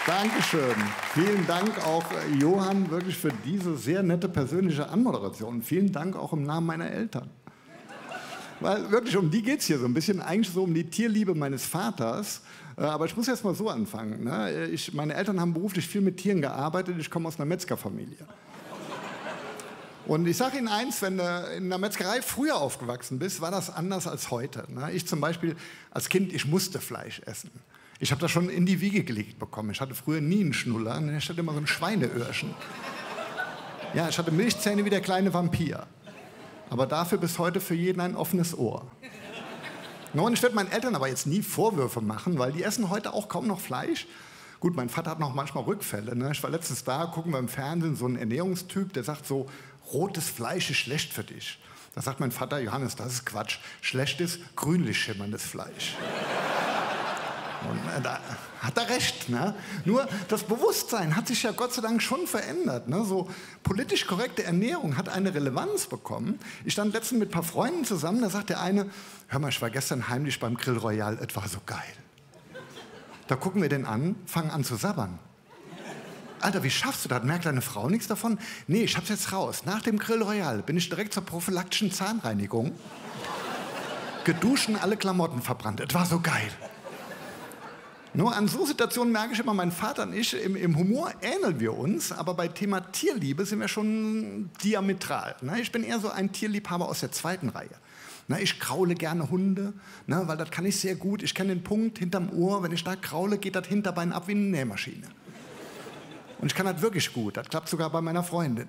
Dankeschön. Vielen Dank auch, Johann, wirklich für diese sehr nette persönliche Anmoderation. Vielen Dank auch im Namen meiner Eltern. Weil wirklich, um die geht es hier so ein bisschen, eigentlich so um die Tierliebe meines Vaters. Aber ich muss jetzt mal so anfangen. Ne? Meine Eltern haben beruflich viel mit Tieren gearbeitet. Ich komme aus einer Metzgerfamilie. Und ich sage Ihnen eins, wenn du in der Metzgerei früher aufgewachsen bist, war das anders als heute. Ne? Ich zum Beispiel als Kind, ich musste Fleisch essen. Ich habe das schon in die Wiege gelegt bekommen. Ich hatte früher nie einen Schnuller, ich hatte immer so ein Schweineöhrchen. Ja, ich hatte Milchzähne wie der kleine Vampir. Aber dafür bis heute für jeden ein offenes Ohr. Und ich werde meinen Eltern aber jetzt nie Vorwürfe machen, weil die essen heute auch kaum noch Fleisch. Gut, mein Vater hat noch manchmal Rückfälle. Ne? Ich war letztens da, gucken wir im Fernsehen, so ein Ernährungstyp, der sagt so, rotes Fleisch ist schlecht für dich. Da sagt mein Vater, Johannes, das ist Quatsch. Schlecht ist grünlich schimmerndes Fleisch. Und da hat er recht. Ne? Nur das Bewusstsein hat sich ja Gott sei Dank schon verändert. Ne? So politisch korrekte Ernährung hat eine Relevanz bekommen. Ich stand letztens mit ein paar Freunden zusammen, da sagt der eine, hör mal, ich war gestern heimlich beim Grill Royal, es war so geil. Da gucken wir den an, fangen an zu sabbern. Alter, wie schaffst du das? Merkt deine Frau nichts davon? Nee, ich hab's jetzt raus. Nach dem Grill Royal bin ich direkt zur prophylaktischen Zahnreinigung. Geduschen, alle Klamotten verbrannt. Es war so geil. Nur an so Situationen merke ich immer, mein Vater und ich, im Humor ähneln wir uns, aber bei Thema Tierliebe sind wir schon diametral. Ne? Ich bin eher so ein Tierliebhaber aus der zweiten Reihe. Ne? Ich kraule gerne Hunde, ne? Weil das kann ich sehr gut. Ich kenne den Punkt hinterm Ohr, wenn ich da kraule, geht das Hinterbein ab wie eine Nähmaschine. Und ich kann das wirklich gut, das klappt sogar bei meiner Freundin.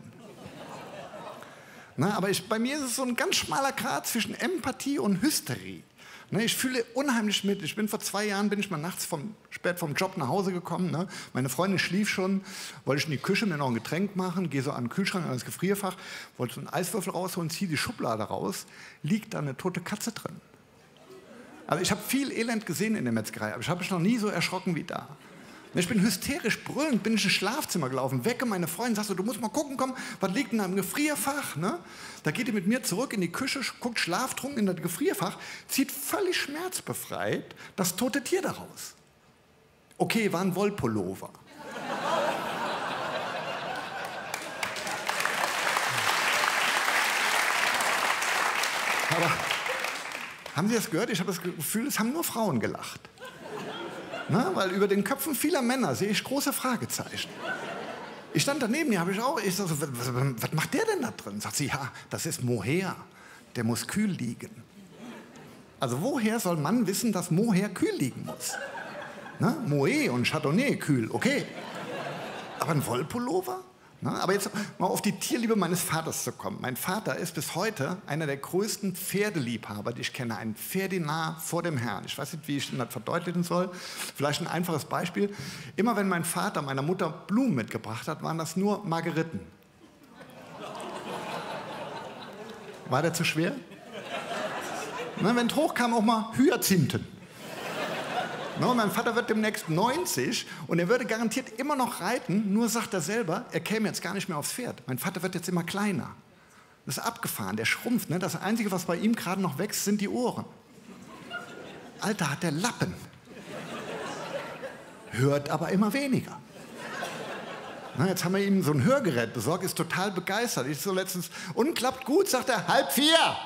Ne? Aber bei mir ist es so ein ganz schmaler Grat zwischen Empathie und Hysterie. Ne, ich fühle unheimlich mit. Vor 2 Jahren bin ich mal nachts spät vom Job nach Hause gekommen. Ne? Meine Freundin schlief schon, wollte ich in die Küche mir noch ein Getränk machen, gehe so an den Kühlschrank, an das Gefrierfach, wollte so einen Eiswürfel rausholen, ziehe die Schublade raus, liegt da eine tote Katze drin. Also ich habe viel Elend gesehen in der Metzgerei, aber ich habe mich noch nie so erschrocken wie da. Ich bin hysterisch brüllend, bin ich ins Schlafzimmer gelaufen, wecke meine Freundin, sagst du, du musst mal gucken, komm, was liegt denn da im Gefrierfach? Ne? Da geht die mit mir zurück in die Küche, guckt schlaftrunken in das Gefrierfach, zieht völlig schmerzbefreit das tote Tier daraus. Okay, war ein Wollpullover. Aber haben Sie das gehört? Ich habe das Gefühl, es haben nur Frauen gelacht. Na, weil über den Köpfen vieler Männer sehe ich große Fragezeichen. Ich stand daneben, ich sag so, was macht der denn da drin? Sagt sie, ja, das ist Mohair, der muss kühl liegen. Also woher soll man wissen, dass Mohair kühl liegen muss? Na, Moët und Chardonnay kühl, okay. Aber ein Wollpullover? Na, aber jetzt mal auf die Tierliebe meines Vaters zu kommen. Mein Vater ist bis heute einer der größten Pferdeliebhaber, die ich kenne. Ein Pferdenarr vor dem Herrn. Ich weiß nicht, wie ich das verdeutlichen soll. Vielleicht ein einfaches Beispiel. Immer wenn mein Vater meiner Mutter Blumen mitgebracht hat, waren das nur Margeriten. War der zu schwer? Na, wenn es hochkam, auch mal Hyazinthen. No, mein Vater wird demnächst 90 und er würde garantiert immer noch reiten, nur sagt er selber, er käme jetzt gar nicht mehr aufs Pferd. Mein Vater wird jetzt immer kleiner. Das ist abgefahren, der schrumpft. Ne? Das Einzige, was bei ihm gerade noch wächst, sind die Ohren. Alter, hat der Lappen. Hört aber immer weniger. Na, jetzt haben wir ihm so ein Hörgerät besorgt, ist total begeistert. Ich so letztens, und klappt gut, sagt er, 3:30.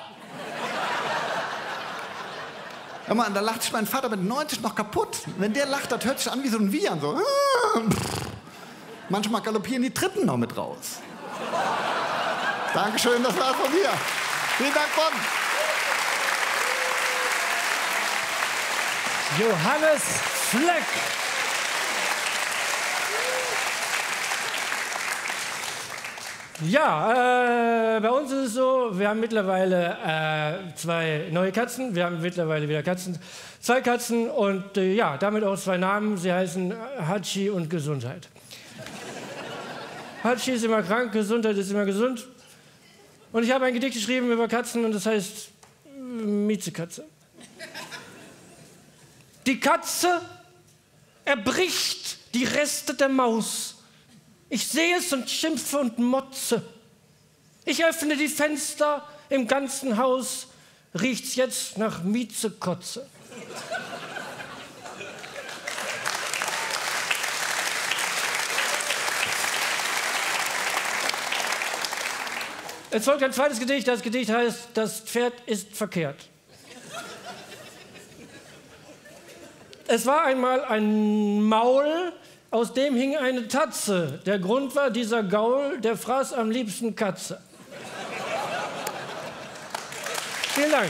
Hör mal, da lacht sich mein Vater mit 90 noch kaputt. Wenn der lacht, das hört sich an wie so ein Wiehern. So. Manchmal galoppieren die Tritten noch mit raus. Dankeschön, das war's von mir. Vielen Dank, Bonn. Johannes Fleck. Ja, bei uns ist es so, wir haben mittlerweile 2 neue Katzen. Wir haben mittlerweile wieder Katzen, 2 Katzen und ja, damit auch 2 Namen. Sie heißen Hatschi und Gesundheit. Hatschi ist immer krank, Gesundheit ist immer gesund. Und ich habe ein Gedicht geschrieben über Katzen und das heißt Miezekatze. Die Katze erbricht die Reste der Maus. Ich sehe es und schimpfe und motze. Ich öffne die Fenster, im ganzen Haus riecht's jetzt nach Miezekotze. Es folgt ein zweites Gedicht. Das Gedicht heißt, das Pferd ist verkehrt. Es war einmal ein Maul, aus dem hing eine Tatze. Der Grund war, dieser Gaul, der fraß am liebsten Katze. Vielen Dank.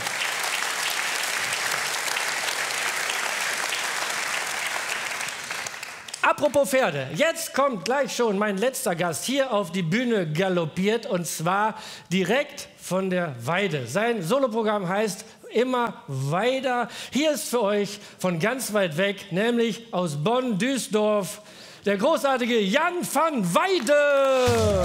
Apropos Pferde, jetzt kommt gleich schon mein letzter Gast hier auf die Bühne galoppiert, und zwar direkt von der Weide. Sein Soloprogramm heißt Immer weiter. Hier ist für euch von ganz weit weg, nämlich aus Bonn-Duisdorf, der großartige Jan van Weide.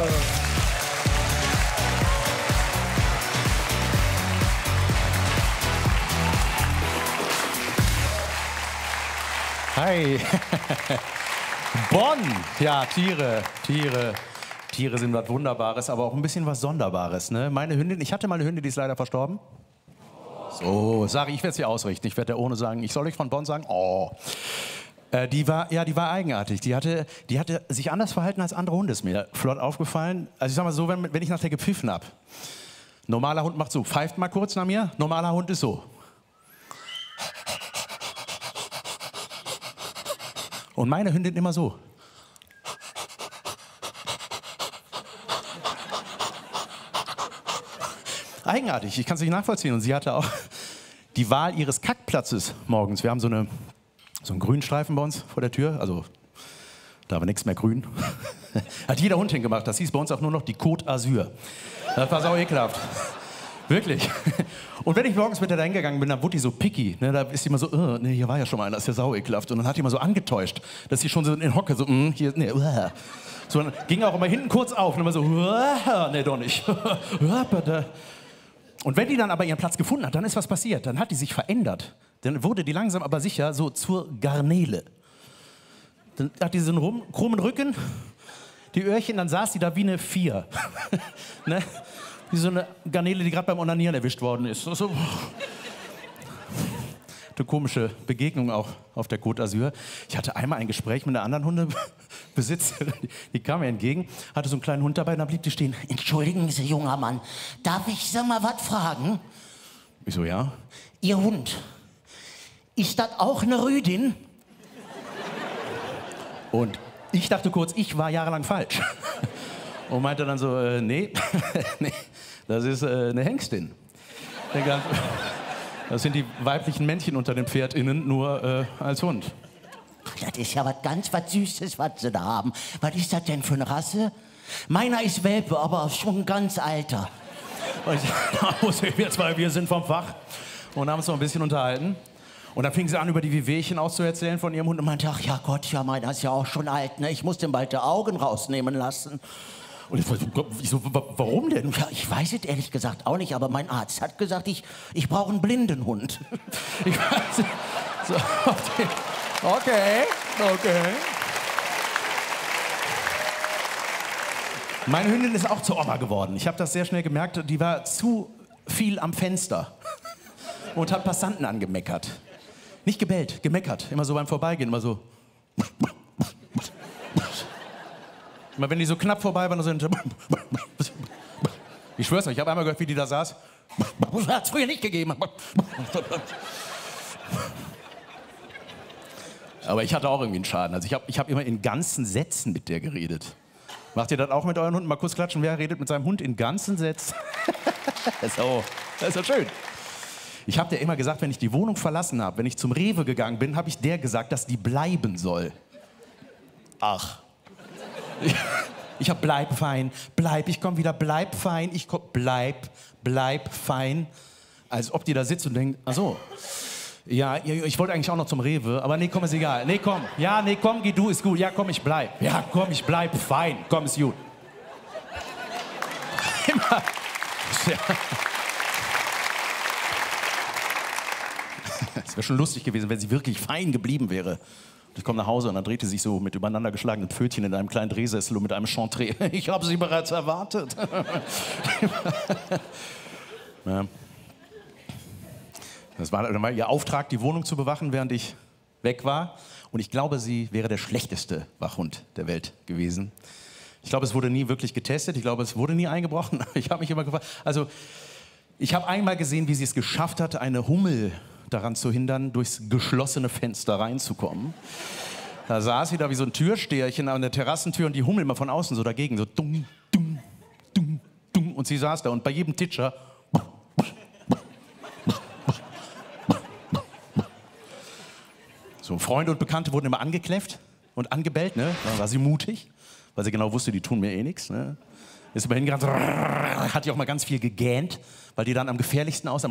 Hi. Bonn. Ja, Tiere sind was Wunderbares, aber auch ein bisschen was Sonderbares. Ne? Meine Hündin, ich hatte mal eine Hündin, die ist leider verstorben. So, sage ich, werde es hier ausrichten. Ich werde der ohne sagen, ich soll euch von Bonn sagen, oh. Die war eigenartig. Die hatte sich anders verhalten als andere Hunde, ist mir flott aufgefallen. Also ich sag mal so, wenn ich nach der gepfiffen habe. Normaler Hund macht so, pfeift mal kurz nach mir. Normaler Hund ist so. Und meine Hündin immer so. Eigenartig, ich kann es nicht nachvollziehen. Und sie hatte auch die Wahl ihres Kackplatzes morgens. Wir haben so einen Grünstreifen bei uns vor der Tür. Also, da war nichts mehr grün. Hat jeder Hund hingemacht. Das hieß bei uns auch nur noch die Côte d'Azur. Das war sau ekelhaft. Wirklich. Und wenn ich morgens mit der da hingegangen bin, dann wurde die so picky. Ne, da ist sie immer so, nee, hier war ja schon mal einer, das ist ja sau ekelhaft. Und dann hat die immer so angetäuscht, dass sie schon so in Hocke so, hier, nee, so, dann ging auch immer hinten kurz auf und immer so, nee, doch nicht. Und wenn die dann aber ihren Platz gefunden hat, dann ist was passiert. Dann hat die sich verändert. Dann wurde die langsam aber sicher so zur Garnele. Dann hat die so einen krummen Rücken, die Öhrchen, dann saß die da wie eine 4. Ne? Wie so eine Garnele, die gerade beim Onanieren erwischt worden ist. So. Eine komische Begegnung auch auf der Côte d'Azur. Ich hatte einmal ein Gespräch mit einer anderen Hundebesitzerin, die kam mir entgegen, hatte so einen kleinen Hund dabei, und dann blieb die stehen. Entschuldigen Sie, junger Mann, darf ich Sie mal was fragen? Ich so, ja. Ihr Hund, ist das auch eine Rüdin? Und ich dachte kurz, ich war jahrelang falsch. Und meinte dann so, nee, nee, das ist eine Hengstin. Das sind die weiblichen Männchen unter den PferdInnen, nur als Hund. Das ist ja was Süßes, was Sie da haben. Was ist das denn für eine Rasse? Meiner ist Welpe, aber schon ganz alter. Wir sind vom Fach und haben uns noch ein bisschen unterhalten. Und dann fing sie an, über die Wehwehchen auszuerzählen von ihrem Hund. Und meinte, ach ja Gott, ja, meiner ist ja auch schon alt, ne? Ich muss den bald die Augen rausnehmen lassen. Und ich so, warum denn? Ja, ich weiß es ehrlich gesagt auch nicht, aber mein Arzt hat gesagt, ich brauche einen blinden Hund. Ich weiß nicht. So, okay. Meine Hündin ist auch zur Oma geworden. Ich habe das sehr schnell gemerkt. Die war zu viel am Fenster und hat Passanten angemeckert. Nicht gebellt, gemeckert. Immer so beim Vorbeigehen, immer so. Immer wenn die so knapp vorbei waren, sind. Ich schwör's euch, ich habe einmal gehört, wie die da saß. Hat's früher nicht gegeben. Aber ich hatte auch irgendwie einen Schaden. Also ich hab immer in ganzen Sätzen mit der geredet. Macht ihr das auch mit euren Hunden? Mal kurz klatschen, wer redet mit seinem Hund in ganzen Sätzen? So, das ist ja schön. Ich habe der immer gesagt, wenn ich die Wohnung verlassen habe, wenn ich zum Rewe gegangen bin, habe ich der gesagt, dass die bleiben soll. Ach. Ich hab bleib fein, ich komm wieder, bleib fein, bleib fein. Als ob die da sitzt und denkt, ach so, ja, ich wollte eigentlich auch noch zum Rewe, aber nee, komm, ist egal. Nee, komm, ja, nee, komm, geh du, ist gut. Ja, komm, ich bleib. Ja, komm, ich bleib fein. Komm, ist gut. Immer. Es wäre schon lustig gewesen, wenn sie wirklich fein geblieben wäre. Ich komme nach Hause und dann dreht sie sich so mit übereinander geschlagenen Pfötchen in einem kleinen Drehsessel und mit einem Chantre. Ich habe sie bereits erwartet. Ja. Das war dann mal ihr Auftrag, die Wohnung zu bewachen, während ich weg war. Und ich glaube, sie wäre der schlechteste Wachhund der Welt gewesen. Ich glaube, es wurde nie wirklich getestet. Ich glaube, es wurde nie eingebrochen. Ich habe mich immer gefragt. Also, ich habe einmal gesehen, wie sie es geschafft hat, eine Hummel daran zu hindern, durchs geschlossene Fenster reinzukommen. Da saß sie da wie so ein Türsteherchen an der Terrassentür und die Hummel immer von außen so dagegen, so dumm, dumm, dumm, dumm. Und sie saß da und bei jedem Titscher so, Freunde und Bekannte wurden immer angekläfft und angebellt, ne? Da war sie mutig, weil sie genau wusste, die tun mir eh nichts, ne? Ist immer hingerannt, so, hat die auch mal ganz viel gegähnt, weil die dann am gefährlichsten aussahen.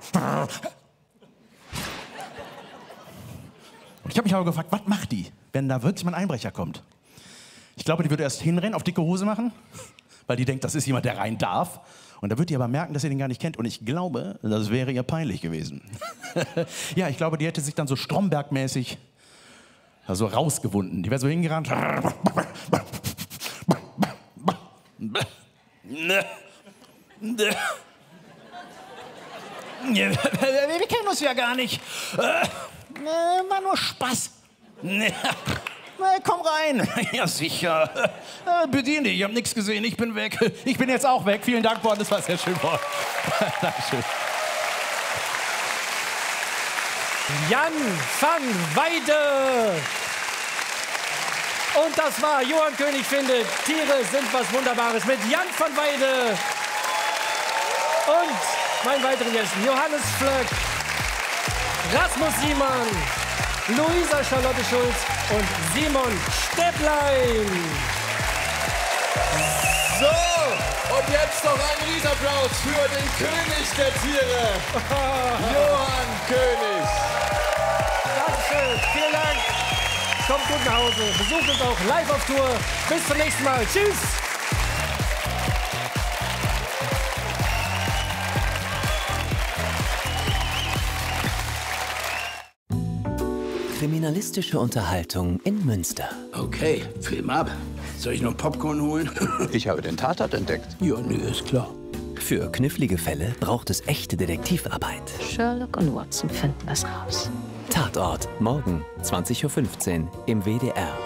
Und ich habe mich aber gefragt, was macht die, wenn da wirklich mal ein Einbrecher kommt? Ich glaube, die würde erst hinrennen, auf dicke Hose machen, weil die denkt, das ist jemand, der rein darf. Und da wird die aber merken, dass sie den gar nicht kennt. Und ich glaube, das wäre ihr peinlich gewesen. Ja, ich glaube, die hätte sich dann so Stromberg-mäßig so rausgewunden. Die wäre so hingerannt. Wir kennen uns ja gar nicht. War nur Spaß. Komm rein. Ja, sicher. Bedien dich, ich habe nichts gesehen, ich bin weg. Ich bin jetzt auch weg. Vielen Dank, Born, das war sehr schön. Dankeschön. Jan van Weide. Und das war Johann König findet, Tiere sind was Wunderbares mit Jan van Weide. Und mein weiteren Gästen Johannes Flöck, Rasmus Siemann, Luisa Charlotte Schulz und Simon Stäblein. So, und jetzt noch ein Riesenapplaus für den König der Tiere, Johann König. Dankeschön, vielen Dank. Kommt gut nach Hause, besucht uns auch live auf Tour. Bis zum nächsten Mal. Tschüss. Kriminalistische Unterhaltung in Münster. Okay, Film ab. Soll ich noch Popcorn holen? Ich habe den Tatort entdeckt. Ja, nö, ist klar. Für knifflige Fälle braucht es echte Detektivarbeit. Sherlock und Watson finden das raus. Tatort, morgen 20:15 Uhr im WDR.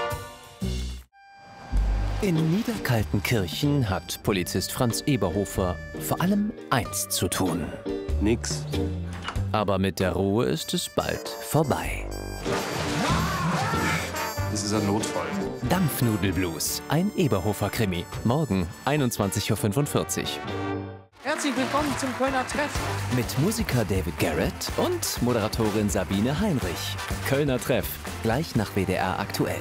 In Niederkaltenkirchen hat Polizist Franz Eberhofer vor allem eins zu tun. Nix. Aber mit der Ruhe ist es bald vorbei. Das ist ein Notfall. Dampfnudelblues, ein Eberhofer-Krimi. Morgen 21:45 Uhr. Herzlich willkommen zum Kölner Treff. Mit Musiker David Garrett und Moderatorin Sabine Heinrich. Kölner Treff, gleich nach WDR aktuell.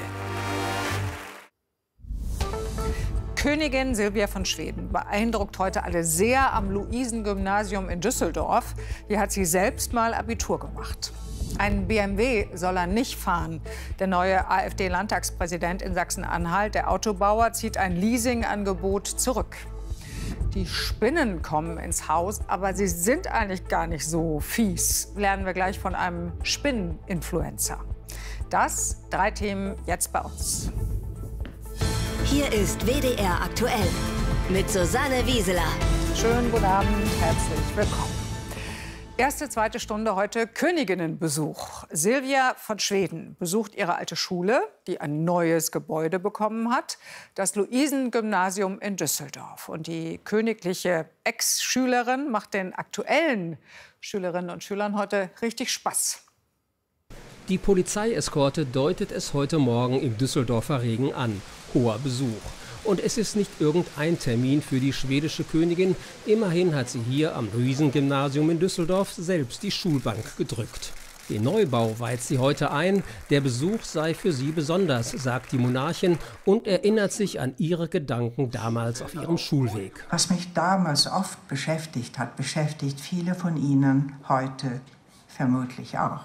Königin Silvia von Schweden beeindruckt heute alle sehr am Luisengymnasium in Düsseldorf. Hier hat sie selbst mal Abitur gemacht. Ein BMW soll er nicht fahren. Der neue AfD-Landtagspräsident in Sachsen-Anhalt, der Autobauer, zieht ein Leasingangebot zurück. Die Spinnen kommen ins Haus, aber sie sind eigentlich gar nicht so fies. Lernen wir gleich von einem Spinneninfluencer. Das 3 Themen jetzt bei uns. Hier ist WDR aktuell mit Susanne Wieseler. Schönen guten Abend, herzlich willkommen. Erste, zweite Stunde heute Königinnenbesuch. Silvia von Schweden besucht ihre alte Schule, die ein neues Gebäude bekommen hat, das Luisengymnasium in Düsseldorf. Und die königliche Ex-Schülerin macht den aktuellen Schülerinnen und Schülern heute richtig Spaß. Die Polizeieskorte deutet es heute Morgen im Düsseldorfer Regen an. Hoher Besuch. Und es ist nicht irgendein Termin für die schwedische Königin. Immerhin hat sie hier am Luisengymnasium in Düsseldorf selbst die Schulbank gedrückt. Den Neubau weiht sie heute ein. Der Besuch sei für sie besonders, sagt die Monarchin und erinnert sich an ihre Gedanken damals auf ihrem Schulweg. Was mich damals oft beschäftigt hat, beschäftigt viele von Ihnen heute vermutlich auch.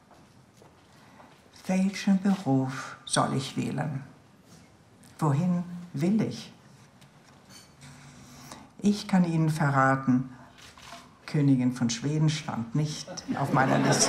Welchen Beruf soll ich wählen? Wohin will ich? Ich kann Ihnen verraten, Königin von Schweden stand nicht auf meiner Liste.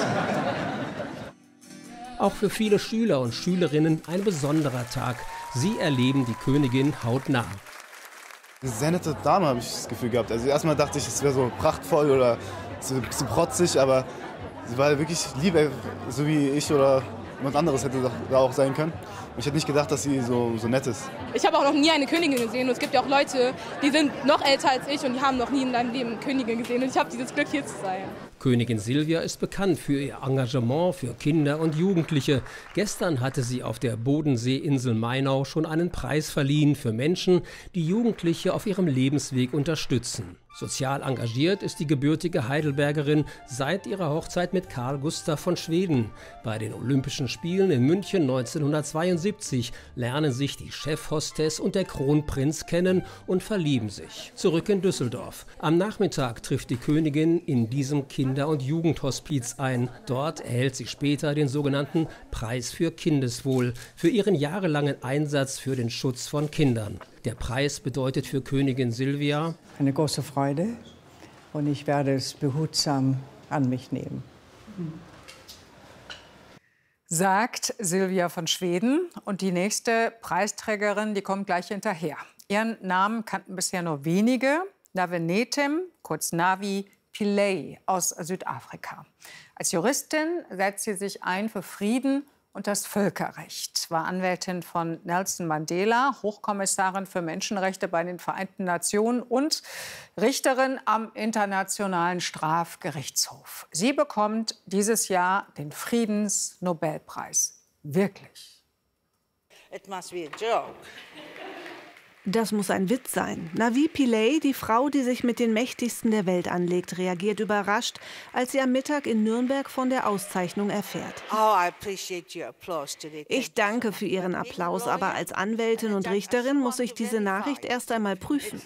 Auch für viele Schüler und Schülerinnen ein besonderer Tag. Sie erleben die Königin hautnah. Eine sehr nette Dame, habe ich das Gefühl gehabt. Also erstmal dachte ich, es wäre so prachtvoll oder so ein bisschen protzig, aber sie war wirklich lieb, so wie ich oder jemand anderes hätte da auch sein können. Und ich hätte nicht gedacht, dass sie so nett ist. Ich habe auch noch nie eine Königin gesehen und es gibt ja auch Leute, die sind noch älter als ich und die haben noch nie in ihrem Leben eine Königin gesehen und ich habe dieses Glück, hier zu sein. Königin Silvia ist bekannt für ihr Engagement für Kinder und Jugendliche. Gestern hatte sie auf der Bodenseeinsel Mainau schon einen Preis verliehen für Menschen, die Jugendliche auf ihrem Lebensweg unterstützen. Sozial engagiert ist die gebürtige Heidelbergerin seit ihrer Hochzeit mit Carl Gustaf von Schweden. Bei den Olympischen Spielen in München 1972 lernen sich die Chefhostess und der Kronprinz kennen und verlieben sich. Zurück in Düsseldorf. Am Nachmittag trifft die Königin in diesem Kinder- und Jugendhospiz ein. Dort erhält sie später den sogenannten Preis für Kindeswohl für ihren jahrelangen Einsatz für den Schutz von Kindern. Der Preis bedeutet für Königin Silvia eine große Freude und ich werde es behutsam an mich nehmen. Sagt Silvia von Schweden. Und die nächste Preisträgerin, die kommt gleich hinterher. Ihren Namen kannten bisher nur wenige. Navenetim, kurz Navi Pillay aus Südafrika. Als Juristin setzt sie sich ein für Frieden und das Völkerrecht, war Anwältin von Nelson Mandela, Hochkommissarin für Menschenrechte bei den Vereinten Nationen und Richterin am Internationalen Strafgerichtshof. Sie bekommt dieses Jahr den Friedensnobelpreis. Wirklich. It must be a joke. Das muss ein Witz sein. Navi Pillay, die Frau, die sich mit den Mächtigsten der Welt anlegt, reagiert überrascht, als sie am Mittag in Nürnberg von der Auszeichnung erfährt. Ich danke für Ihren Applaus, aber als Anwältin und Richterin muss ich diese Nachricht erst einmal prüfen.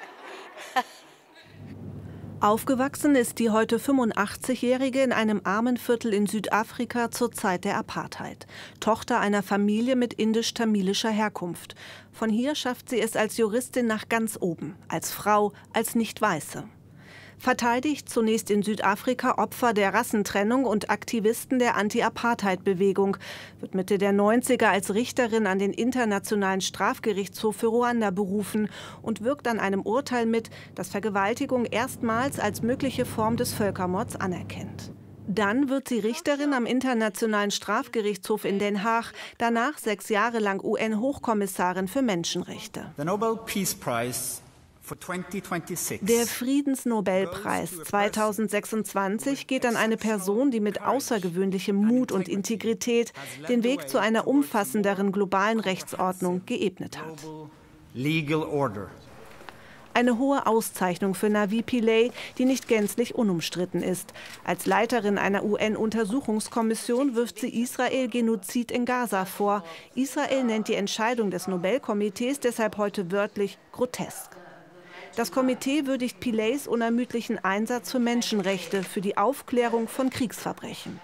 Aufgewachsen ist die heute 85-Jährige in einem Armenviertel in Südafrika zur Zeit der Apartheid. Tochter einer Familie mit indisch-tamilischer Herkunft. Von hier schafft sie es als Juristin nach ganz oben, als Frau, als Nicht-Weiße. Verteidigt zunächst in Südafrika Opfer der Rassentrennung und Aktivisten der Anti-Apartheid-Bewegung, wird Mitte der 90er als Richterin an den Internationalen Strafgerichtshof für Ruanda berufen und wirkt an einem Urteil mit, das Vergewaltigung erstmals als mögliche Form des Völkermords anerkennt. Dann wird sie Richterin am Internationalen Strafgerichtshof in Den Haag, danach 6 Jahre lang UN-Hochkommissarin für Menschenrechte. The Nobel Peace Prize for 2026. Der Friedensnobelpreis 2026 geht an eine Person, die mit außergewöhnlichem Mut und Integrität den Weg zu einer umfassenderen globalen Rechtsordnung geebnet hat. Legal order. Eine hohe Auszeichnung für Navi Pillay, die nicht gänzlich unumstritten ist. Als Leiterin einer UN-Untersuchungskommission wirft sie Israel Genozid in Gaza vor. Israel nennt die Entscheidung des Nobelkomitees deshalb heute wörtlich grotesk. Das Komitee würdigt Pillays unermüdlichen Einsatz für Menschenrechte, für die Aufklärung von Kriegsverbrechen.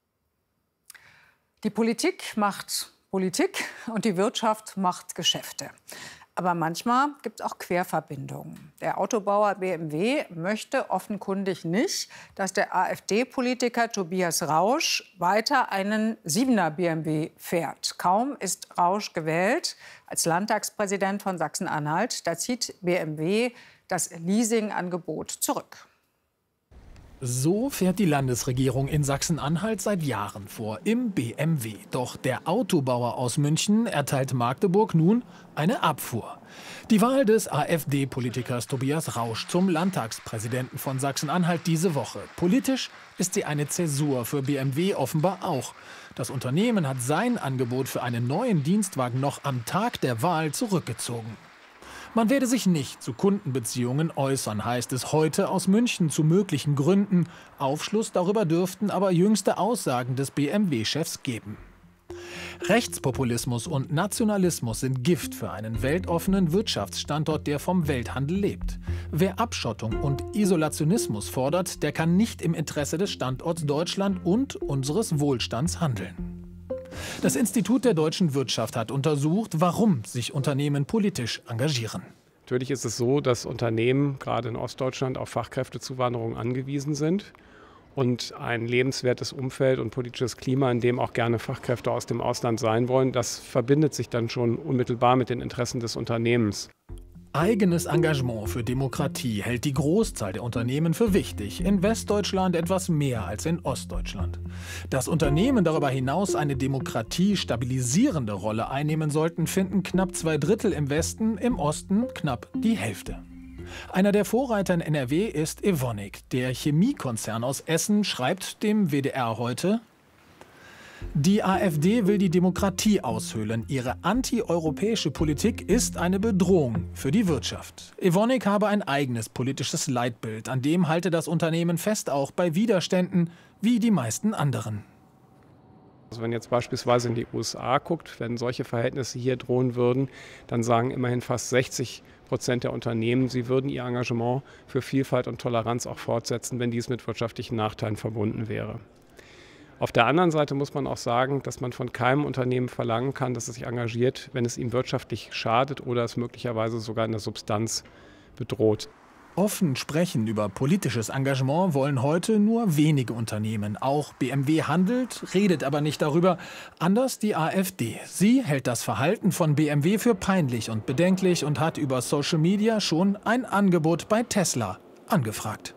Die Politik macht Politik und die Wirtschaft macht Geschäfte. Aber manchmal gibt es auch Querverbindungen. Der Autobauer BMW möchte offenkundig nicht, dass der AfD-Politiker Tobias Rausch weiter einen 7er BMW fährt. Kaum ist Rausch gewählt als Landtagspräsident von Sachsen-Anhalt, da zieht BMW das Leasingangebot zurück. So fährt die Landesregierung in Sachsen-Anhalt seit Jahren vor, im BMW. Doch der Autobauer aus München erteilt Magdeburg nun eine Abfuhr. Die Wahl des AfD-Politikers Tobias Rausch zum Landtagspräsidenten von Sachsen-Anhalt diese Woche. Politisch ist sie eine Zäsur, für BMW offenbar auch. Das Unternehmen hat sein Angebot für einen neuen Dienstwagen noch am Tag der Wahl zurückgezogen. Man werde sich nicht zu Kundenbeziehungen äußern, heißt es heute aus München zu möglichen Gründen. Aufschluss darüber dürften aber jüngste Aussagen des BMW-Chefs geben. Rechtspopulismus und Nationalismus sind Gift für einen weltoffenen Wirtschaftsstandort, der vom Welthandel lebt. Wer Abschottung und Isolationismus fordert, der kann nicht im Interesse des Standorts Deutschland und unseres Wohlstands handeln. Das Institut der deutschen Wirtschaft hat untersucht, warum sich Unternehmen politisch engagieren. Natürlich ist es so, dass Unternehmen gerade in Ostdeutschland auf Fachkräftezuwanderung angewiesen sind und ein lebenswertes Umfeld und politisches Klima, in dem auch gerne Fachkräfte aus dem Ausland sein wollen, das verbindet sich dann schon unmittelbar mit den Interessen des Unternehmens. Eigenes Engagement für Demokratie hält die Großzahl der Unternehmen für wichtig. In Westdeutschland etwas mehr als in Ostdeutschland. Dass Unternehmen darüber hinaus eine demokratiestabilisierende Rolle einnehmen sollten, finden knapp 2/3 im Westen, im Osten knapp die Hälfte. Einer der Vorreiter in NRW ist Evonik. Der Chemiekonzern aus Essen schreibt dem WDR heute: Die AfD will die Demokratie aushöhlen. Ihre antieuropäische Politik ist eine Bedrohung für die Wirtschaft. Evonik habe ein eigenes politisches Leitbild. An dem halte das Unternehmen fest, auch bei Widerständen wie die meisten anderen. Also wenn jetzt beispielsweise in die USA guckt, wenn solche Verhältnisse hier drohen würden, dann sagen immerhin fast 60% der Unternehmen, sie würden ihr Engagement für Vielfalt und Toleranz auch fortsetzen, wenn dies mit wirtschaftlichen Nachteilen verbunden wäre. Auf der anderen Seite muss man auch sagen, dass man von keinem Unternehmen verlangen kann, dass es sich engagiert, wenn es ihm wirtschaftlich schadet oder es möglicherweise sogar in der Substanz bedroht. Offen sprechen über politisches Engagement wollen heute nur wenige Unternehmen. Auch BMW handelt, redet aber nicht darüber. Anders die AfD. Sie hält das Verhalten von BMW für peinlich und bedenklich und hat über Social Media schon ein Angebot bei Tesla angefragt.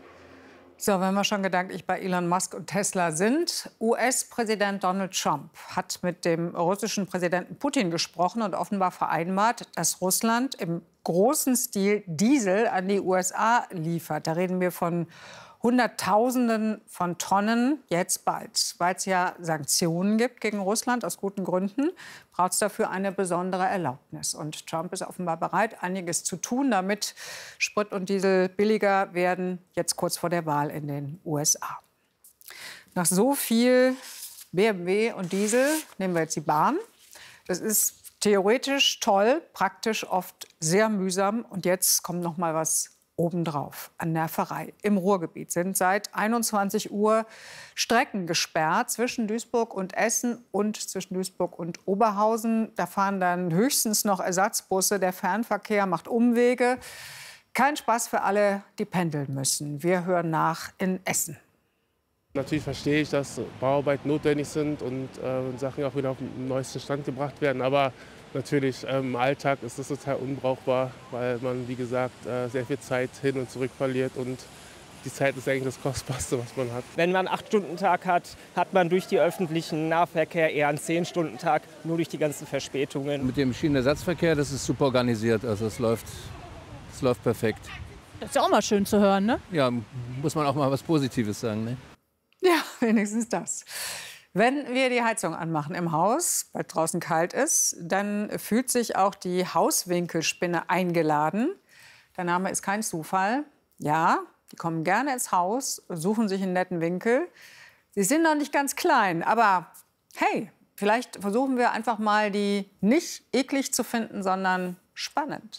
So, wenn wir schon gedanklich bei Elon Musk und Tesla sind. US-Präsident Donald Trump hat mit dem russischen Präsidenten Putin gesprochen und offenbar vereinbart, dass Russland im großen Stil Diesel an die USA liefert. Da reden wir von Hunderttausenden von Tonnen jetzt bald. Weil es ja Sanktionen gibt gegen Russland, aus guten Gründen, braucht es dafür eine besondere Erlaubnis. Und Trump ist offenbar bereit, einiges zu tun, damit Sprit und Diesel billiger werden, jetzt kurz vor der Wahl in den USA. Nach so viel BMW und Diesel nehmen wir jetzt die Bahn. Das ist theoretisch toll, praktisch oft sehr mühsam. Und jetzt kommt noch mal was obendrauf an Nerverei. Im Ruhrgebiet sind seit 21 Uhr Strecken gesperrt zwischen Duisburg und Essen und zwischen Duisburg und Oberhausen. Da fahren dann höchstens noch Ersatzbusse. Der Fernverkehr macht Umwege. Kein Spaß für alle, die pendeln müssen. Wir hören nach in Essen. Natürlich verstehe ich, dass Bauarbeiten notwendig sind und Sachen auch wieder auf den neuesten Stand gebracht werden. Aber natürlich im Alltag ist das total unbrauchbar, weil man, wie gesagt, sehr viel Zeit hin und zurück verliert. Und die Zeit ist eigentlich das Kostbarste, was man hat. Wenn man einen 8-Stunden-Tag hat, hat man durch die öffentlichen Nahverkehr eher einen 10-Stunden-Tag, nur durch die ganzen Verspätungen. Mit dem Schienenersatzverkehr, das ist super organisiert, also es läuft perfekt. Das ist ja auch mal schön zu hören, ne? Ja, muss man auch mal was Positives sagen, ne? Ja, wenigstens das. Wenn wir die Heizung anmachen im Haus, weil draußen kalt ist, dann fühlt sich auch die Hauswinkelspinne eingeladen. Der Name ist kein Zufall. Ja, die kommen gerne ins Haus, suchen sich einen netten Winkel. Sie sind noch nicht ganz klein, aber hey, vielleicht versuchen wir einfach mal, die nicht eklig zu finden, sondern spannend.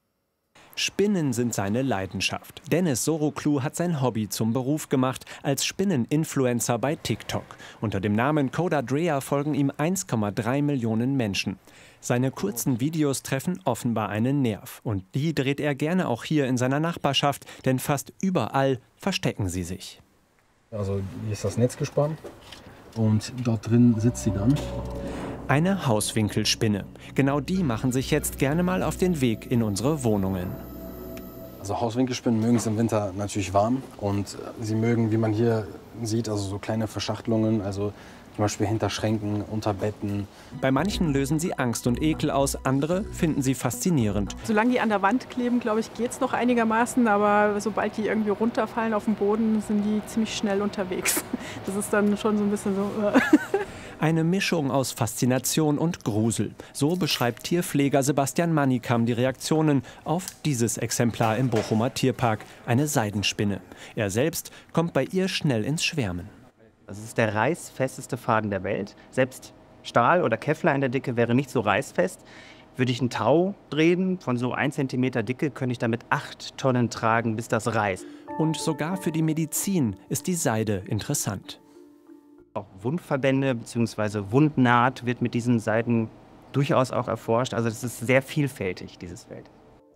Spinnen sind seine Leidenschaft. Dennis Soroklu hat sein Hobby zum Beruf gemacht, als Spinneninfluencer bei TikTok. Unter dem Namen Coda Drea folgen ihm 1,3 Millionen Menschen. Seine kurzen Videos treffen offenbar einen Nerv. Und die dreht er gerne auch hier in seiner Nachbarschaft, denn fast überall verstecken sie sich. Also hier ist das Netz gespannt und dort drin sitzt sie dann. Eine Hauswinkelspinne. Genau die machen sich jetzt gerne mal auf den Weg in unsere Wohnungen. Also Hauswinkelspinnen mögen es im Winter natürlich warm und sie mögen, wie man hier sieht, also so kleine Verschachtelungen, also zum Beispiel hinter Schränken, unter Betten. Bei manchen lösen sie Angst und Ekel aus, andere finden sie faszinierend. Solange die an der Wand kleben, glaube ich, geht es noch einigermaßen. Aber sobald die irgendwie runterfallen auf den Boden, sind die ziemlich schnell unterwegs. Das ist dann schon so ein bisschen so... Eine Mischung aus Faszination und Grusel. So beschreibt Tierpfleger Sebastian Manikam die Reaktionen auf dieses Exemplar im Bochumer Tierpark, eine Seidenspinne. Er selbst kommt bei ihr schnell ins Schwärmen. Das ist der reißfesteste Faden der Welt. Selbst Stahl oder Kevlar in der Dicke wäre nicht so reißfest. Würde ich einen Tau drehen von so 1 Zentimeter Dicke, könnte ich damit 8 Tonnen tragen, bis das reißt. Und sogar für die Medizin ist die Seide interessant. Auch Wundverbände bzw. Wundnaht wird mit diesen Seiden durchaus auch erforscht. Also das ist sehr vielfältig, dieses Feld.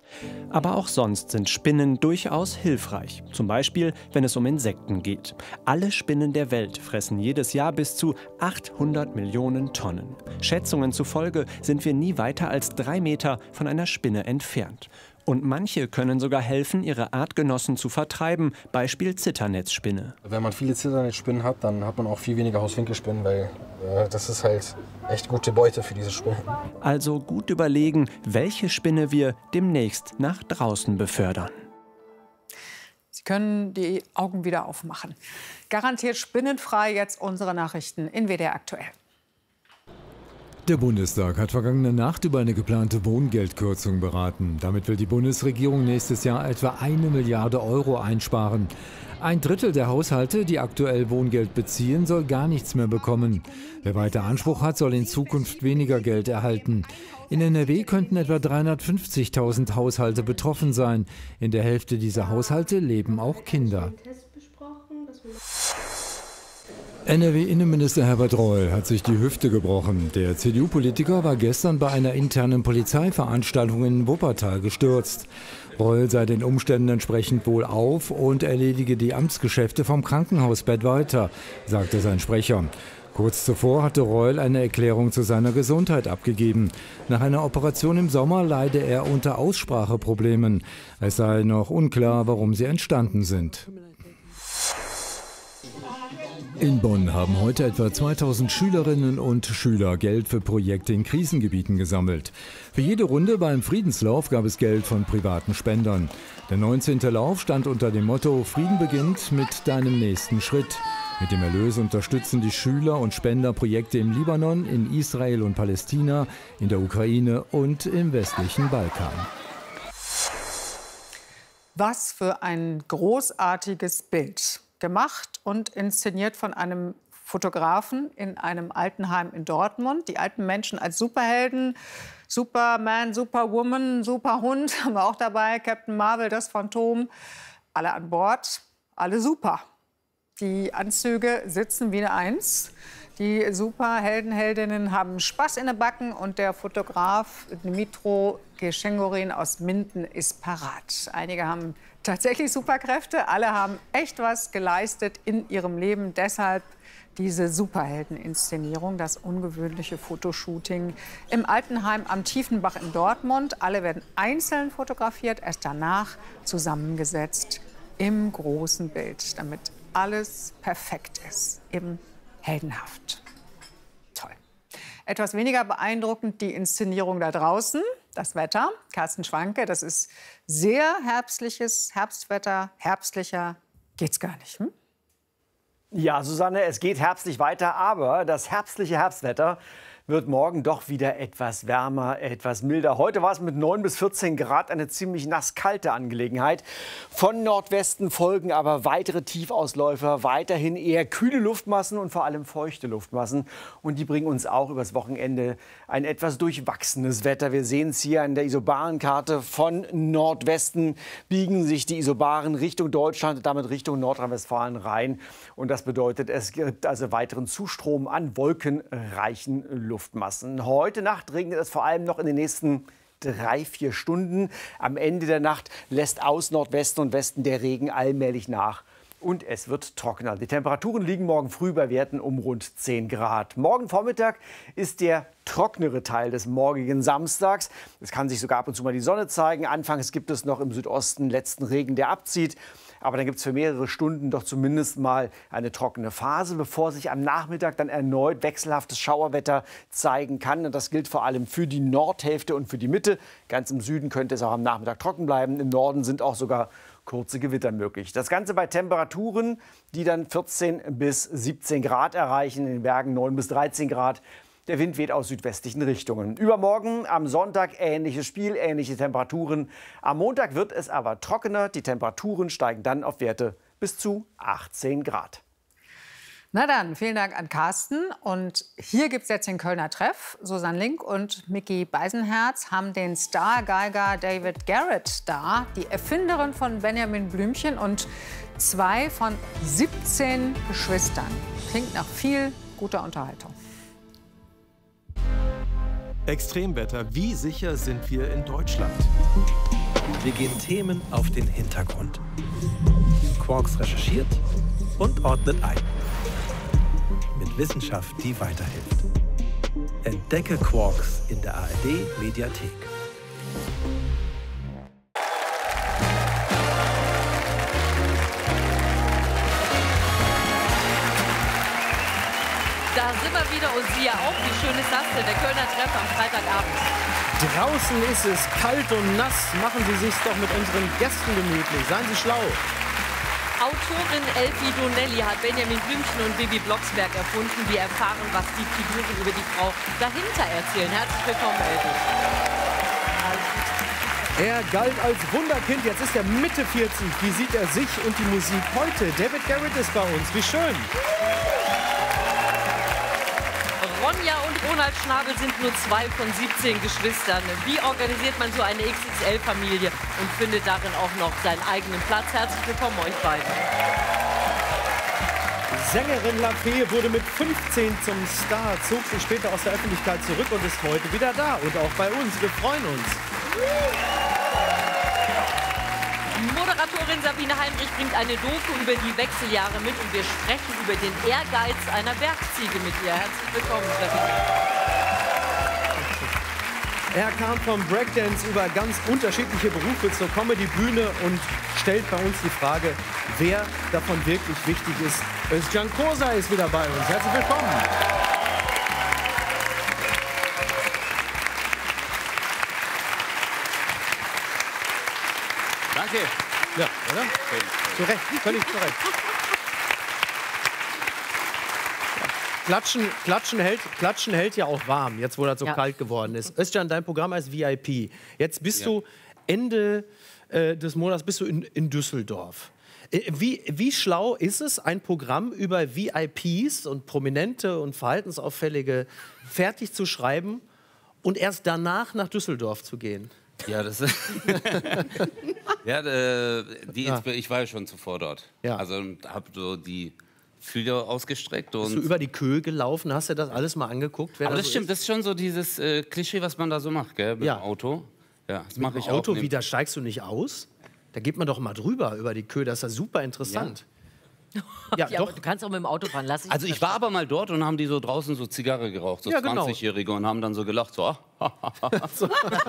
Aber auch sonst sind Spinnen durchaus hilfreich. Zum Beispiel, wenn es um Insekten geht. Alle Spinnen der Welt fressen jedes Jahr bis zu 800 Millionen Tonnen. Schätzungen zufolge sind wir nie weiter als 3 Meter von einer Spinne entfernt. Und manche können sogar helfen, ihre Artgenossen zu vertreiben, Beispiel Zitternetzspinne. Wenn man viele Zitternetzspinnen hat, dann hat man auch viel weniger Hauswinkelspinnen, weil das ist halt echt gute Beute für diese Spinnen. Also gut überlegen, welche Spinne wir demnächst nach draußen befördern. Sie können die Augen wieder aufmachen. Garantiert spinnenfrei jetzt unsere Nachrichten in WDR aktuell. Der Bundestag hat vergangene Nacht über eine geplante Wohngeldkürzung beraten. Damit will die Bundesregierung nächstes Jahr etwa 1 Milliarde Euro einsparen. 1/3 der Haushalte, die aktuell Wohngeld beziehen, soll gar nichts mehr bekommen. Wer weiter Anspruch hat, soll in Zukunft weniger Geld erhalten. In NRW könnten etwa 350.000 Haushalte betroffen sein. In der Hälfte dieser Haushalte leben auch Kinder. NRW-Innenminister Herbert Reul hat sich die Hüfte gebrochen. Der CDU-Politiker war gestern bei einer internen Polizeiveranstaltung in Wuppertal gestürzt. Reul sei den Umständen entsprechend wohl auf und erledige die Amtsgeschäfte vom Krankenhausbett weiter, sagte sein Sprecher. Kurz zuvor hatte Reul eine Erklärung zu seiner Gesundheit abgegeben. Nach einer Operation im Sommer leide er unter Ausspracheproblemen. Es sei noch unklar, warum sie entstanden sind. In Bonn haben heute etwa 2000 Schülerinnen und Schüler Geld für Projekte in Krisengebieten gesammelt. Für jede Runde beim Friedenslauf gab es Geld von privaten Spendern. Der 19. Lauf stand unter dem Motto Frieden beginnt mit deinem nächsten Schritt. Mit dem Erlös unterstützen die Schüler und Spender Projekte im Libanon, in Israel und Palästina, in der Ukraine und im westlichen Balkan. Was für ein großartiges Bild. Gemacht und inszeniert von einem Fotografen in einem Altenheim in Dortmund. Die alten Menschen als Superhelden, Superman, Superwoman, Superhund haben wir auch dabei, Captain Marvel, das Phantom, alle an Bord, alle super. Die Anzüge sitzen wie eine Eins. Die Superhelden, Heldinnen haben Spaß in den Backen und der Fotograf Dmytro Geschengorin aus Minden ist parat. Einige haben tatsächlich Superkräfte, alle haben echt was geleistet in ihrem Leben. Deshalb diese Superhelden-Inszenierung, das ungewöhnliche Fotoshooting im Altenheim am Tiefenbach in Dortmund. Alle werden einzeln fotografiert, erst danach zusammengesetzt im großen Bild, damit alles perfekt ist, eben heldenhaft. Toll. Etwas weniger beeindruckend die Inszenierung da draußen, das Wetter. Carsten Schwanke, das ist sehr herbstliches Herbstwetter. Herbstlicher geht's gar nicht. Hm? Ja, Susanne, es geht herbstlich weiter, aber das herbstliche Herbstwetter wird morgen doch wieder etwas wärmer, etwas milder. Heute war es mit 9 bis 14 Grad eine ziemlich nasskalte Angelegenheit. Von Nordwesten folgen aber weitere Tiefausläufer, weiterhin eher kühle Luftmassen und vor allem feuchte Luftmassen. Und die bringen uns auch übers Wochenende ein etwas durchwachsenes Wetter. Wir sehen es hier an der Isobarenkarte. Von Nordwesten biegen sich die Isobaren Richtung Deutschland und damit Richtung Nordrhein-Westfalen rein. Und das bedeutet, es gibt also weiteren Zustrom an wolkenreichen Luftmassen. Heute Nacht regnet es vor allem noch in den nächsten 3-4 Stunden. Am Ende der Nacht lässt aus Nordwesten und Westen der Regen allmählich nach. Und es wird trockener. Die Temperaturen liegen morgen früh bei Werten um rund 10 Grad. Morgen Vormittag ist der trockenere Teil des morgigen Samstags. Es kann sich sogar ab und zu mal die Sonne zeigen. Anfangs gibt es noch im Südosten letzten Regen, der abzieht. Aber dann gibt es für mehrere Stunden doch zumindest mal eine trockene Phase, bevor sich am Nachmittag dann erneut wechselhaftes Schauerwetter zeigen kann. Und das gilt vor allem für die Nordhälfte und für die Mitte. Ganz im Süden könnte es auch am Nachmittag trocken bleiben. Im Norden sind auch sogar kurze Gewitter möglich. Das Ganze bei Temperaturen, die dann 14 bis 17 Grad erreichen, in den Bergen 9 bis 13 Grad. Der Wind weht aus südwestlichen Richtungen. Übermorgen am Sonntag ähnliches Spiel, ähnliche Temperaturen. Am Montag wird es aber trockener. Die Temperaturen steigen dann auf Werte bis zu 18 Grad. Na dann, vielen Dank an Carsten. Und hier gibt es jetzt den Kölner Treff. Susanne Link und Micky Beisenherz haben den Stargeiger David Garrett da, die Erfinderin von Benjamin Blümchen und 2 von 17 Geschwistern. Klingt nach viel guter Unterhaltung. Extremwetter, wie sicher sind wir in Deutschland? Wir gehen Themen auf den Hintergrund. Quarks recherchiert und ordnet ein. Mit Wissenschaft, die weiterhilft. Entdecke Quarks in der ARD-Mediathek. Da sind wir wieder und Sie ja auch. Wie schön ist das denn? Der Kölner Treff am Freitagabend. Draußen ist es kalt und nass. Machen Sie sich's doch mit unseren Gästen gemütlich. Seien Sie schlau. Autorin Elfie Donnelly hat Benjamin Blümchen und Bibi Blocksberg erfunden. Wir erfahren, was die Figuren über die Frau dahinter erzählen. Herzlich willkommen, Elfie. Er galt als Wunderkind, jetzt ist er Mitte 40. Wie sieht er sich und die Musik heute? David Garrett ist bei uns. Wie schön. Ronja und Ronald Schnabel sind nur 2 von 17 Geschwistern. Wie organisiert man so eine XXL-Familie und findet darin auch noch seinen eigenen Platz? Herzlich willkommen euch beiden. Sängerin Lafay wurde mit 15 zum Star, zog sich später aus der Öffentlichkeit zurück und ist heute wieder da. Und auch bei uns. Wir freuen uns. Moderatorin Sabine Heinrich bringt eine Doku über die Wechseljahre mit und wir sprechen über den Ehrgeiz einer Bergziege mit ihr. Herzlich willkommen, Sabine. Er kam vom Breakdance über ganz unterschiedliche Berufe zur Comedy-Bühne und stellt bei uns die Frage, wer davon wirklich wichtig ist. Özcan Kosa ist wieder bei uns. Herzlich willkommen. Danke. Ja, oder? Zu Recht, völlig zu Recht. Klatschen hält ja auch warm, jetzt wo das so kalt geworden ist. Özcan, dein Programm als VIP. Jetzt bist du Ende des Monats bist du in Düsseldorf. Wie schlau ist es, ein Programm über VIPs und Prominente und Verhaltensauffällige fertig zu schreiben und erst danach nach Düsseldorf zu gehen? Ja, das ist ich war ja schon zuvor dort. Ja. Also habe so die Fühler ausgestreckt. Und bist du über die Köhe gelaufen? Hast du das alles mal angeguckt? Aber das stimmt, das ist schon so dieses Klischee, was man da so macht, gell, mit dem Auto. Ja, das mache ich auch. Auto, wie, da steigst du nicht aus? Da geht man doch mal drüber über die Köhe, das ist ja super interessant. Ja, doch. Du kannst auch mit dem Auto fahren. Also ich war aber mal dort und haben die so draußen so Zigarre geraucht, so 20-Jährige, und haben dann so gelacht, so, das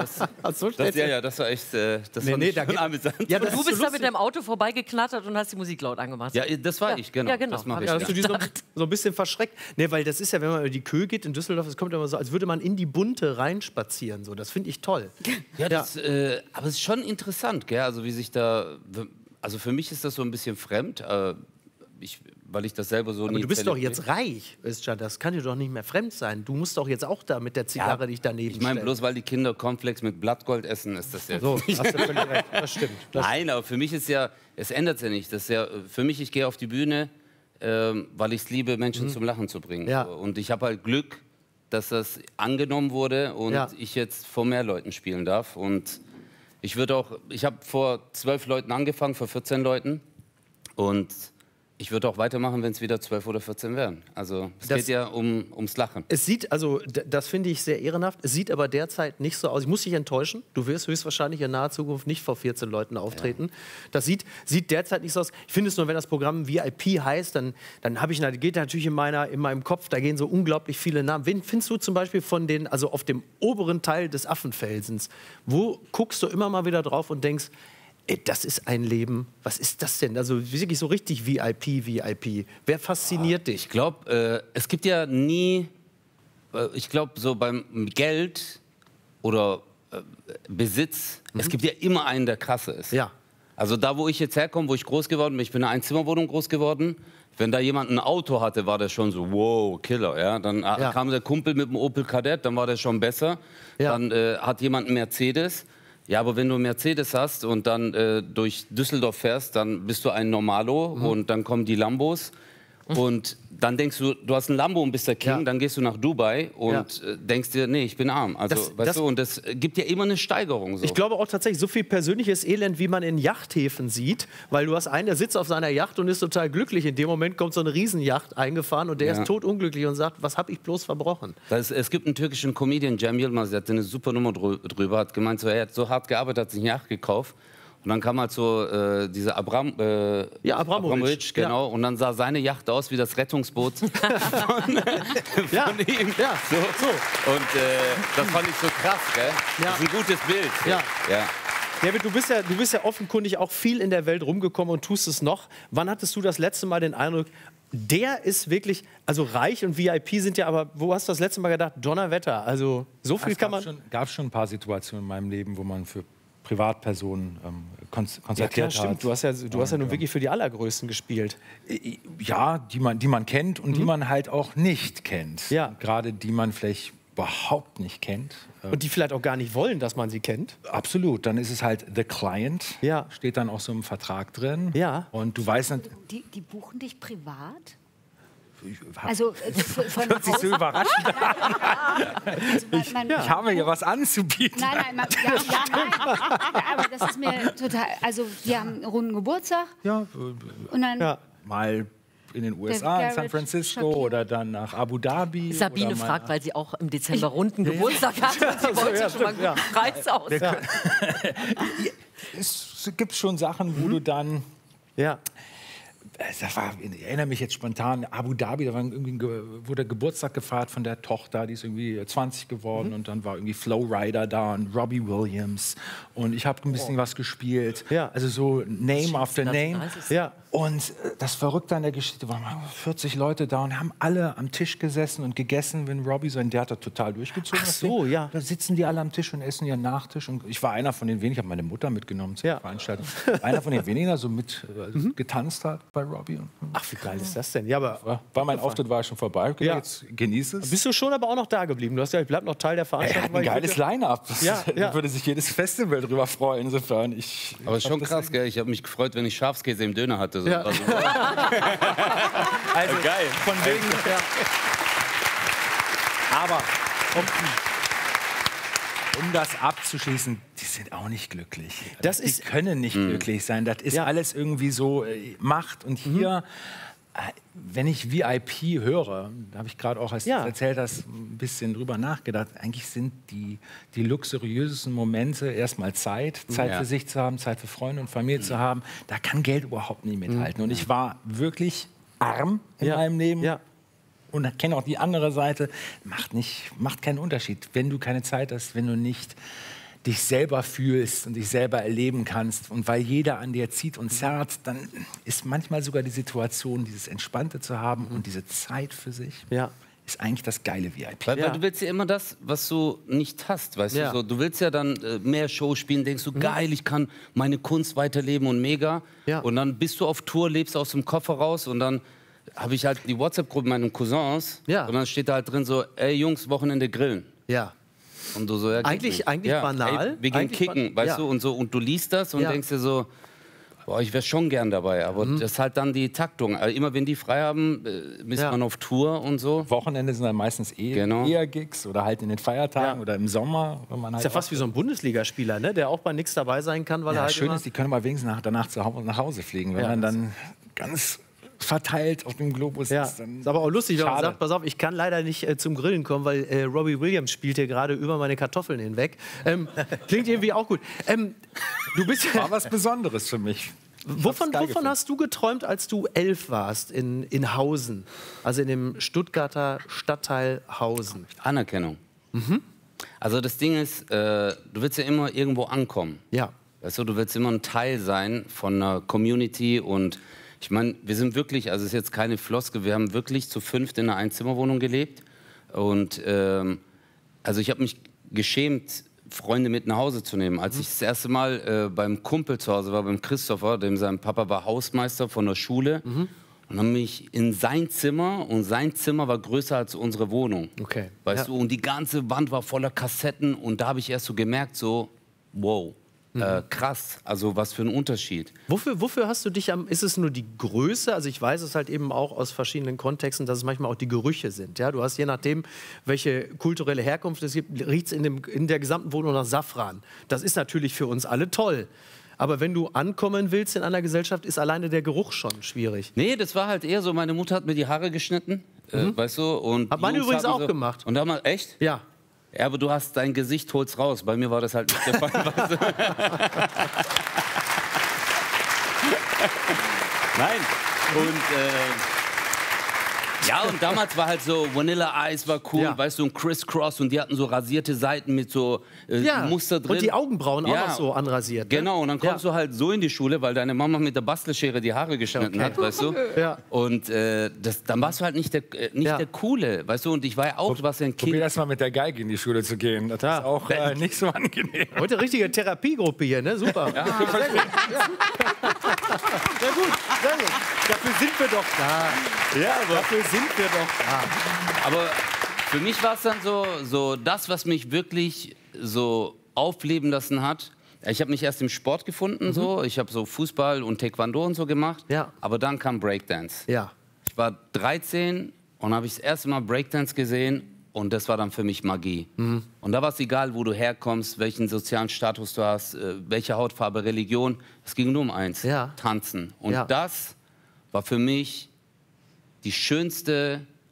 war echt, das war amüsant. Ja, du bist da mit deinem Auto vorbeigeknattert und hast die Musik laut angemacht. Ja, das war ich, genau. Ja, genau. Das mache ich. Hast du die so ein bisschen verschreckt? Ne, weil das ist ja, wenn man über die Köhe geht in Düsseldorf, es kommt immer so, als würde man in die Bunte reinspazieren. So. Das finde ich toll. Ja, aber es ist schon interessant, gell? Also wie sich da, also für mich ist das so ein bisschen fremd, weil ich das selber so nie. Aber du bist doch jetzt reich, Özcan, das kann dir doch nicht mehr fremd sein. Du musst doch jetzt auch da mit der Zigarre dich daneben stellen. Ich meine, bloß weil die Kinder Cornflakes mit Blattgold essen, ist das ja... So, hast du völlig recht, das stimmt. Nein, aber für mich ist ja, es ändert ja nicht. Das ist ja, für mich, ich gehe auf die Bühne, weil ich es liebe, Menschen zum Lachen zu bringen. Ja. Und ich habe halt Glück, dass das angenommen wurde und ich jetzt vor mehr Leuten spielen darf. Und ich habe vor 12 Leuten angefangen, vor 14 Leuten. Und ich würde auch weitermachen, wenn es wieder 12 oder 14 wären. Also es geht ja ums Lachen. Es sieht, also das finde ich sehr ehrenhaft, es sieht aber derzeit nicht so aus. Ich muss dich enttäuschen, du wirst höchstwahrscheinlich in naher Zukunft nicht vor 14 Leuten auftreten. Ja. Das sieht derzeit nicht so aus. Ich finde es nur, wenn das Programm VIP heißt, dann geht natürlich in meinem Kopf, da gehen so unglaublich viele Namen. Wen findest du zum Beispiel von den, also auf dem oberen Teil des Affenfelsens, wo guckst du immer mal wieder drauf und denkst, das ist ein Leben. Was ist das denn? Also wirklich so richtig VIP. Wer fasziniert dich? Ich glaube, es gibt ja nie, ich glaube, so beim Geld oder Besitz, es gibt ja immer einen, der krasser ist. Ja. Also da, wo ich jetzt herkomme, wo ich groß geworden bin, ich bin in einer Einzimmerwohnung groß geworden. Wenn da jemand ein Auto hatte, war das schon so, wow, Killer. Ja? Dann kam der Kumpel mit dem Opel Kadett, dann war das schon besser. Ja. Dann hat jemand einen Mercedes. Ja, aber wenn du einen Mercedes hast und dann durch Düsseldorf fährst, dann bist du ein Normalo und dann kommen die Lambos. Und dann denkst du, du hast ein Lambo und bist der King, dann gehst du nach Dubai und denkst dir, nee, ich bin arm. Also, weißt du, und das gibt ja immer eine Steigerung. So. Ich glaube auch tatsächlich, so viel persönliches Elend, wie man in Yachthäfen sieht, weil du hast einen, der sitzt auf seiner Yacht und ist total glücklich. In dem Moment kommt so eine Riesenjacht eingefahren und der ist totunglücklich und sagt, was habe ich bloß verbrochen? Es gibt einen türkischen Comedian, Cem Yılmaz, der hat eine super Nummer drüber, hat gemeint, so, er hat so hart gearbeitet, hat sich eine Yacht gekauft. Und dann kam halt so dieser Abramovic, genau. Und dann sah seine Yacht aus wie das Rettungsboot von ihm. Ja, so. Und das fand ich so krass, gell? Das ist ein gutes Bild. Ja. David, du bist ja offenkundig auch viel in der Welt rumgekommen und tust es noch. Wann hattest du das letzte Mal den Eindruck, der ist wirklich, also reich und VIP sind ja, aber wo hast du das letzte Mal gedacht, Donnerwetter, also so viel kann man... Es gab schon ein paar Situationen in meinem Leben, wo man für Privatpersonen konzertiert stimmt. hat. Du hast ja nun wirklich für die Allergrößten gespielt. Ja, die man kennt und die man halt auch nicht kennt. Ja. Gerade die man vielleicht überhaupt nicht kennt. Und die vielleicht auch gar nicht wollen, dass man sie kennt. Absolut. Dann ist es halt the client. Ja. Steht dann auch so im Vertrag drin. Ja. Und du weißt nicht... Die buchen dich privat? Also von hört sich so überraschend an. Ich habe hier was anzubieten. Nein, aber das ist mir total. Also wir haben einen runden Geburtstag. Ja. Und dann mal in den USA, in San Francisco oder dann nach Abu Dhabi. Sabine fragt, weil sie auch im Dezember runden Geburtstag hat. Und sie wollte sich schon mal einen Preis aus. Es gibt schon Sachen, wo du dann... Ich erinnere mich jetzt spontan, Abu Dhabi, da wurde Geburtstag gefeiert von der Tochter, die ist irgendwie 20 geworden und dann war irgendwie Flo Rida da und Robbie Williams und ich habe ein bisschen was gespielt, also so Name after Name. Und das Verrückte an der Geschichte war, 40 Leute da und haben alle am Tisch gesessen und gegessen, wenn Robbie sein, der hat da total durchgezogen. Ach so, ja. Da sitzen die alle am Tisch und essen ihren Nachtisch und ich war einer von den wenigen, ich habe meine Mutter mitgenommen zur Veranstaltung, einer von den wenigen, der so mit getanzt hat bei Robbie. Ach, wie geil ist das denn? Ja, aber war mein Auftritt war schon vorbei. Okay, jetzt genieß es. Bist du schon aber auch noch da geblieben? Du hast ja, ich bleib noch Teil der Veranstaltung. Ein geiles Line-Up. Da würde sich jedes Festival drüber freuen. Insofern aber ist schon krass, gell? Ich habe mich gefreut, wenn ich Schafskäse im Döner hatte. So. Also geil. Von wegen. Aber um das abzuschließen, die sind auch nicht glücklich. Die können nicht glücklich sein. Das ist alles irgendwie so Macht. Und hier, wenn ich VIP höre, da habe ich gerade auch, als du erzählt hast, ein bisschen drüber nachgedacht, eigentlich sind die luxuriösesten Momente erstmal Zeit für sich zu haben, Zeit für Freunde und Familie zu haben. Da kann Geld überhaupt nicht mithalten. Und ich war wirklich arm in meinem Leben. Und kenne auch die andere Seite, macht keinen Unterschied. Wenn du keine Zeit hast, wenn du nicht dich selber fühlst und dich selber erleben kannst und weil jeder an dir zieht und zerrt, dann ist manchmal sogar die Situation, dieses Entspannte zu haben und diese Zeit für sich, ist eigentlich das geile VIP. Weil du willst ja immer das, was du nicht hast, weißt du? So, du willst ja dann mehr Show spielen, denkst du, geil, ich kann meine Kunst weiterleben und mega. Und dann bist du auf Tour, lebst aus dem Koffer raus und dann habe ich halt die WhatsApp-Gruppe meiner Cousins und dann steht da halt drin so, ey Jungs, Wochenende grillen. Und du so, eigentlich banal. Ey, wir gehen kicken, weißt du, und so, und du liest das und denkst dir so, boah, ich wäre schon gern dabei, aber das ist halt dann die Taktung. Also immer wenn die frei haben, ist man auf Tour und so. Wochenende sind dann meistens eher Gigs oder halt in den Feiertagen oder im Sommer. Wenn man halt ist ja fast wie so ein Bundesligaspieler, ne? Der auch bei nichts dabei sein kann, weil er halt schön ist, die können mal wenigstens danach nach Hause fliegen, wenn man dann ganz verteilt auf dem Globus ist. Dann ist aber auch lustig, wenn man sagt, pass auf, ich kann leider nicht zum Grillen kommen, weil Robbie Williams spielt hier gerade über meine Kartoffeln hinweg. Klingt irgendwie auch gut. Du bist war was Besonderes für mich. Wovon hast du geträumt, als du 11 warst in Hausen? Also in dem Stuttgarter Stadtteil Hausen. Anerkennung. Also das Ding ist, du willst ja immer irgendwo ankommen. Weißt du willst immer ein Teil sein von einer Community und ich meine, wir sind wirklich, also es ist jetzt keine Floskel, wir haben wirklich zu 5 in einer Einzimmerwohnung gelebt. Und also ich habe mich geschämt, Freunde mit nach Hause zu nehmen. Als ich das erste Mal beim Kumpel zu Hause war, beim Christopher, dem sein Papa war Hausmeister von der Schule. Und haben mich in sein Zimmer, und sein Zimmer war größer als unsere Wohnung. Weißt du, und die ganze Wand war voller Kassetten und da habe ich erst so gemerkt, so, wow. krass. Also was für ein Unterschied. Wofür hast du dich ist es nur die Größe? Also ich weiß es halt eben auch aus verschiedenen Kontexten, dass es manchmal auch die Gerüche sind. Ja? Du hast je nachdem, welche kulturelle Herkunft es gibt, riecht es in der gesamten Wohnung nach Safran. Das ist natürlich für uns alle toll. Aber wenn du ankommen willst in einer Gesellschaft, ist alleine der Geruch schon schwierig. Nee, das war halt eher so, meine Mutter hat mir die Haare geschnitten, weißt du. Und hat meine übrigens auch gemacht. Und damals, echt? Ja. Ja, aber du hast dein Gesicht, hol's raus. Bei mir war das halt nicht der Fall. Weißt du? Nein. Und ja, und damals war halt so, Vanilla Ice war cool, weißt du, und Criss Cross, und die hatten so rasierte Seiten mit so Muster drin. Und die Augenbrauen auch noch so anrasiert. Ne? Genau, und dann kommst du halt so in die Schule, weil deine Mama mit der Bastelschere die Haare geschnitten hat, weißt du. Ja. Und dann warst du halt nicht der Coole, weißt du, und ich war ja auch was ein Kind. Probier erst mal mit der Geige in die Schule zu gehen, das ist auch nicht so angenehm. Heute richtige Therapiegruppe hier, ne? Super. Ja, sehr gut. Ja gut, sehr gut. Dafür sind wir doch da. Ja, aber dafür sind wir doch da. Aber für mich war es dann so das, was mich wirklich so aufleben lassen hat. Ich habe mich erst im Sport gefunden, so. Ich habe so Fußball und Taekwondo und so gemacht. Ja. Aber dann kam Breakdance. Ja. Ich war 13 und habe ich das erste Mal Breakdance gesehen. Und das war dann für mich Magie. Und da war es egal, wo du herkommst, welchen sozialen Status du hast, welche Hautfarbe, Religion. Es ging nur um eins, tanzen. Und das war für mich die schönste